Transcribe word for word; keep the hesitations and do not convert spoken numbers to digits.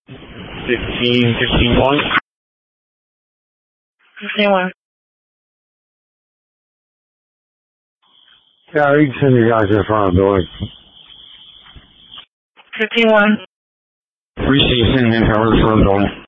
Fifteen, fifteen one. Fifteen one. Yeah, you can send your guys in front of the building. Fifteen one. Three six in front of the building.